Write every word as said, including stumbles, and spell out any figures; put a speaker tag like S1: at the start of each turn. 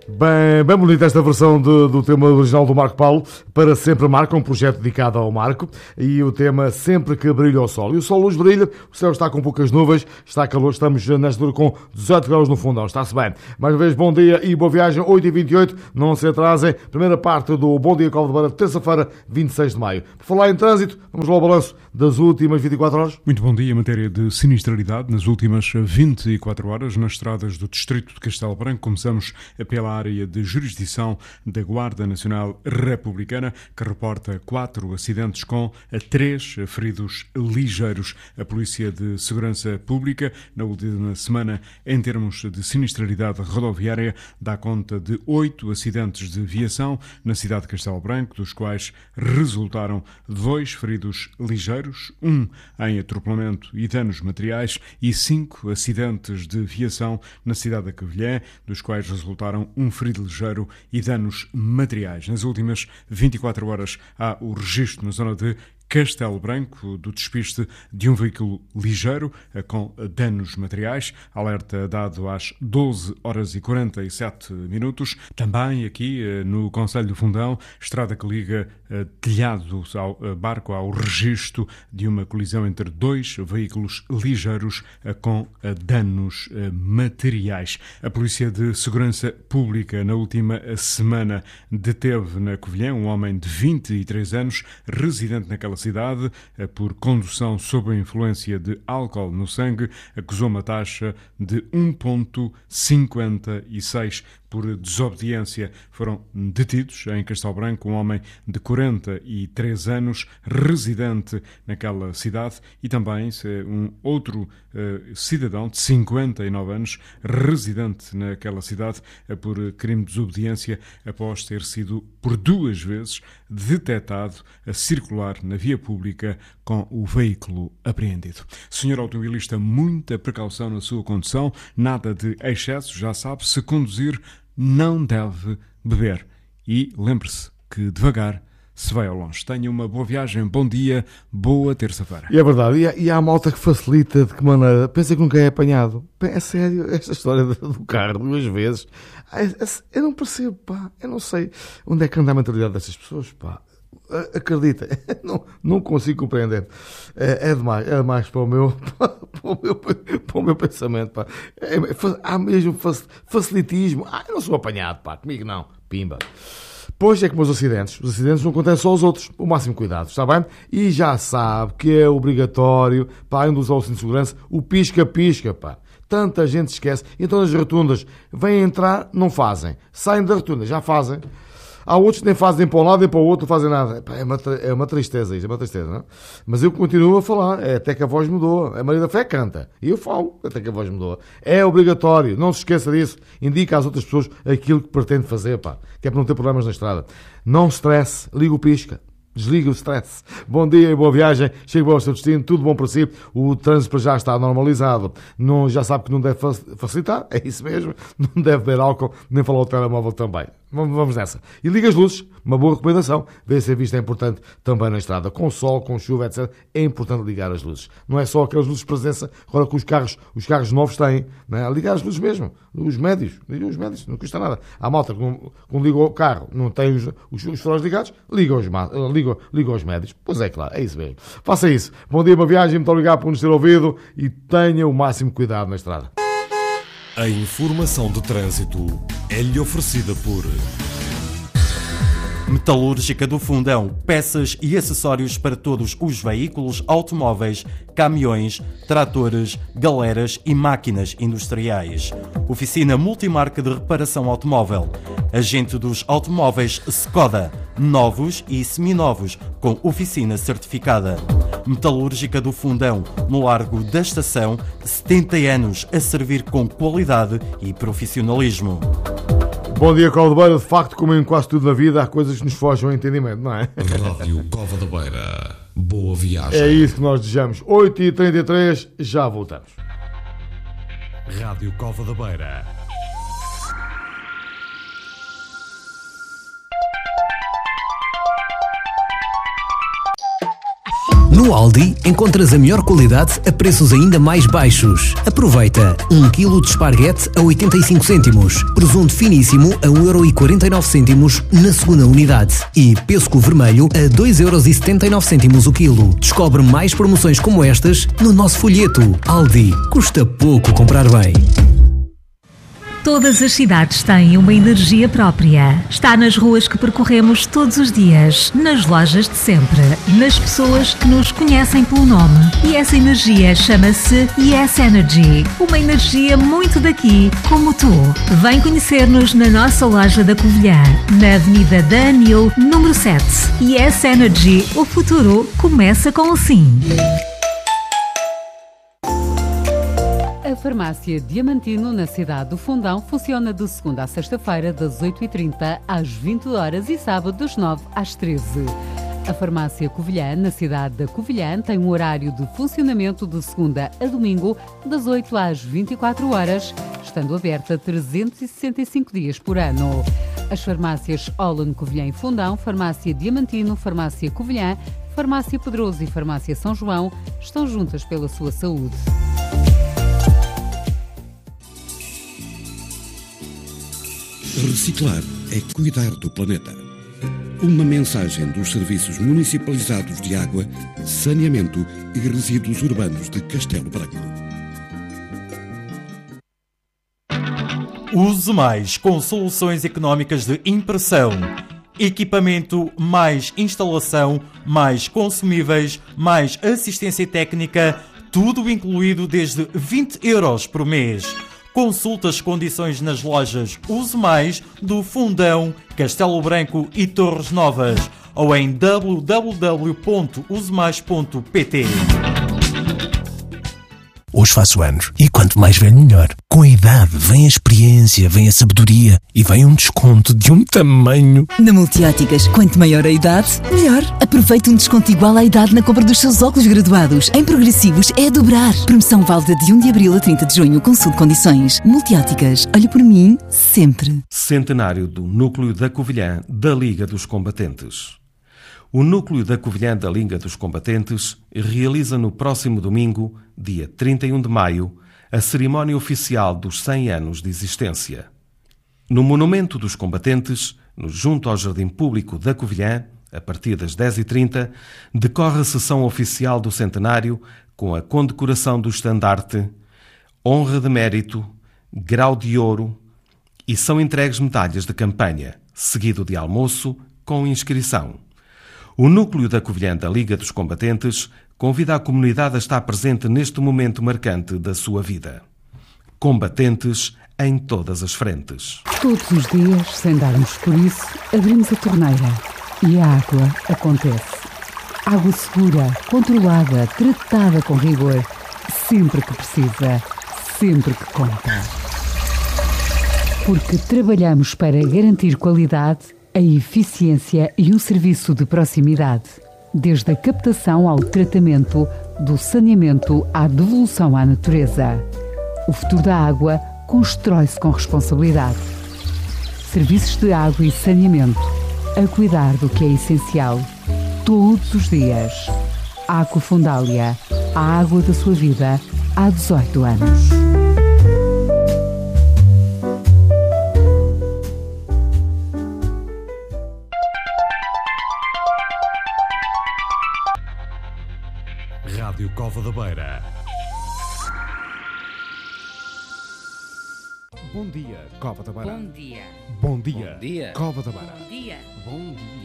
S1: Bem, bem bonita esta versão de, do tema original do Marco Paulo, Para Sempre Marco, um projeto dedicado ao Marco, e o tema Sempre que Brilha o Sol. E o sol hoje brilha, o céu está com poucas nuvens, está calor, estamos nesta altura com dezoito graus no fundão, está-se bem. Mais uma vez, bom dia e boa viagem, oito e vinte e oito, não se atrasem, primeira parte do Bom Dia Cova da Beira, terça-feira, vinte e seis de maio. Por falar em trânsito, vamos lá ao balanço das últimas vinte e quatro horas.
S2: Muito bom dia. Em matéria de sinistralidade, nas últimas vinte e quatro horas, nas estradas do distrito de Castelo Branco, começamos pela área de jurisdição da Guarda Nacional Republicana, que reporta quatro acidentes com três feridos ligeiros. A Polícia de Segurança Pública, na última semana, em termos de sinistralidade rodoviária, dá conta de oito acidentes de viação na cidade de Castelo Branco, dos quais resultaram dois feridos ligeiros, um em atropelamento e danos materiais, e cinco acidentes de viação na cidade da Covilhã, dos quais resultaram um ferido ligeiro e danos materiais. Nas últimas vinte e quatro horas há o registro na zona de Castelo Branco do despiste de um veículo ligeiro com danos materiais, alerta dado às doze horas e quarenta e sete minutos. Também aqui no Concelho do Fundão, estrada que liga Telhado ao Barco, ao registro de uma colisão entre dois veículos ligeiros com danos materiais. A Polícia de Segurança Pública na última semana deteve na Covilhã um homem de vinte e três anos, residente naquela cidade, por condução sob a influência de álcool no sangue, acusou uma taxa de um vírgula cinquenta e seis. Por desobediência foram detidos em Castelo Branco um homem de quarenta e três anos, residente naquela cidade, e também um outro uh, cidadão de cinquenta e nove anos, residente naquela cidade, uh, por crime de desobediência, após ter sido por duas vezes detectado a circular na via pública com o veículo apreendido. Senhor automobilista, muita precaução na sua condução, nada de excesso, já sabe, se conduzir não deve beber. E lembre-se que devagar se vai ao longe. Tenha uma boa viagem, bom dia, boa terça-feira.
S1: E é verdade, e há, e há a malta que facilita, de que maneira? Pensa que nunca é apanhado. É sério, esta história do carro duas vezes, eu não percebo, pá, eu não sei onde é que anda a mentalidade destas pessoas, pá. Acredita, não, não consigo compreender. É, é demais, é demais para o meu, para o meu, para o meu pensamento, pá. É, há mesmo facilitismo. Ah, eu não sou apanhado, pá, comigo não, pimba. Pois é como os acidentes. Os acidentes não acontecem só aos outros. O máximo cuidado, está bem? E já sabe que é obrigatório, pá, um dos auxílios de segurança, o pisca-pisca, pá. Tanta gente esquece. Então as rotundas vêm entrar, não fazem. Saem da rotunda, já fazem. Há outros que nem fazem nem para um lado nem para o outro, não fazem nada. É uma, é uma tristeza isto, é uma tristeza, não é? Mas eu continuo a falar, é até que a voz mudou. A Maria da Fé canta. E eu falo, até que a voz mudou. É obrigatório, não se esqueça disso. Indica às outras pessoas aquilo que pretende fazer, pá. Que é para não ter problemas na estrada. Não stress, liga o pisca. Desliga o stress. Bom dia e boa viagem. Chega ao seu destino. Tudo bom para si. O trânsito para já está normalizado. Não, já sabe que não deve facilitar. É isso mesmo. Não deve beber álcool, nem falar ao telemóvel também. Vamos nessa. E liga as luzes. Uma boa recomendação. Ver se a vista é importante também na estrada. Com sol, com chuva, etcétera. É importante ligar as luzes. Não é só aquelas luzes de presença. Agora que os carros, os carros novos têm. Não é? Ligar as luzes mesmo. Os médios. Liga os médios. Não custa nada. Há malta que não, quando liga o carro não tem os, os, os faróis ligados. Liga os, liga, liga os médios. Pois é, claro. É isso mesmo. Faça isso. Bom dia, boa viagem. Muito obrigado por nos ter ouvido. E tenha o máximo cuidado na estrada.
S3: A informação de trânsito é-lhe oferecida por Metalúrgica do Fundão, peças e acessórios para todos os veículos, automóveis, caminhões, tratores, galeras e máquinas industriais. Oficina multimarca de reparação automóvel. Agente dos automóveis Skoda, novos e seminovos, com oficina certificada. Metalúrgica do Fundão, no Largo da Estação, setenta anos a servir com qualidade e profissionalismo.
S1: Bom dia, Cova da Beira. De facto, como em quase tudo na vida, há coisas que nos fogem ao entendimento, não é?
S3: Rádio Cova da Beira. Boa viagem.
S1: É isso que nós desejamos. oito e trinta e três, já voltamos.
S3: Rádio Cova da Beira.
S4: No No Aldi encontras a melhor qualidade a preços ainda mais baixos. Aproveita um quilo de esparguete a oitenta e cinco cêntimos, presunto finíssimo a um euro e quarenta e nove cêntimos na segunda unidade e pêssego vermelho a dois euros e setenta e nove cêntimos o quilo. Descobre mais promoções como estas no nosso folheto. Aldi, custa pouco comprar bem.
S5: Todas as cidades têm uma energia própria. Está nas ruas que percorremos todos os dias, nas lojas de sempre, nas pessoas que nos conhecem pelo nome. E essa energia chama-se Yes Energy. Uma energia muito daqui, como tu. Vem conhecer-nos na nossa loja da Covilhã, na Avenida da Anil, número sete. Yes Energy. O futuro começa com o sim.
S6: A Farmácia Diamantino, na cidade do Fundão, funciona de segunda a sexta-feira, das oito e trinta às vinte horas e sábado, das nove às treze. A Farmácia Covilhã, na cidade da Covilhã, tem um horário de funcionamento de segunda a domingo, das oito às vinte e quatro horas, estando aberta trezentos e sessenta e cinco dias por ano. As farmácias Olan, Covilhã e Fundão, Farmácia Diamantino, Farmácia Covilhã, Farmácia Pedroso e Farmácia São João estão juntas pela sua saúde.
S7: Reciclar é cuidar do planeta. Uma mensagem dos Serviços Municipalizados de Água, Saneamento e Resíduos Urbanos de Castelo Branco.
S3: Use mais com soluções económicas de impressão. Equipamento, mais instalação, mais consumíveis, mais assistência técnica, tudo incluído desde vinte euros por mês. Consulte as condições nas lojas Use Mais do Fundão, Castelo Branco e Torres Novas ou em w w w ponto use mais ponto p t.
S8: Hoje faço anos e quanto mais velho melhor. Com a idade vem a experiência, vem a sabedoria e vem um desconto de um tamanho.
S9: Na Multióticas, quanto maior a idade, melhor. Aproveite um desconto igual à idade na compra dos seus óculos graduados. Em progressivos é a dobrar. Promoção válida de um de abril a trinta de junho. Consulte condições. Multióticas, olhe por mim sempre.
S10: Centenário do Núcleo da Covilhã da Liga dos Combatentes. O Núcleo da Covilhã da Liga dos Combatentes realiza no próximo domingo, dia trinta e um de maio, a cerimónia oficial dos cem anos de existência. No Monumento dos Combatentes, no junto ao Jardim Público da Covilhã, a partir das dez e trinta, decorre a sessão oficial do centenário com a condecoração do estandarte, honra de mérito, grau de ouro e são entregues medalhas de campanha, seguido de almoço com inscrição. O Núcleo da Covilhã da Liga dos Combatentes convida a comunidade a estar presente neste momento marcante da sua vida. Combatentes em todas as frentes.
S6: Todos os dias, sem darmos por isso, abrimos a torneira e a água acontece. Água segura, controlada, tratada com rigor, sempre que precisa, sempre que conta. Porque trabalhamos para garantir qualidade, a eficiência e um serviço de proximidade, desde a captação ao tratamento, do saneamento à devolução à natureza. O futuro da água constrói-se com responsabilidade. Serviços de água e saneamento, a cuidar do que é essencial, todos os dias. Água Fundália, a água da sua vida, há dezoito anos.
S11: Rádio Cova da Beira.
S2: Bom dia, Cova da Beira.
S12: Bom dia.
S2: Bom dia,
S12: Bom dia.
S2: Cova da Beira.
S12: Bom dia.
S2: Bom dia.